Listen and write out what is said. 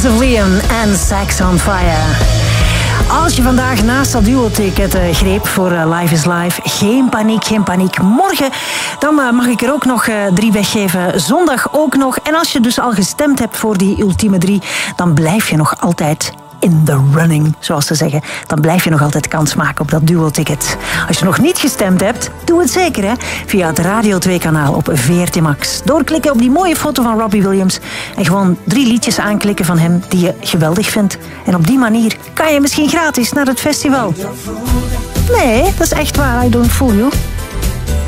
of Liam en Sex on Fire. Als je vandaag naast dat duo-ticket greep voor Live is Live, geen paniek, geen paniek. Morgen dan mag ik er ook nog 3 weggeven. Zondag ook nog. En als je dus al gestemd hebt voor die ultieme 3, dan blijf je nog altijd in the running, zoals ze zeggen. Dan blijf je nog altijd kans maken op dat duo-ticket. Als je nog niet gestemd hebt, doe het zeker, hè? Via het Radio 2-kanaal op VRT Max. Doorklikken op die mooie foto van Robbie Williams en gewoon 3 liedjes aanklikken van hem die je geweldig vindt. En op die manier kan je misschien gratis naar het festival. Nee, dat is echt waar. I don't fool you.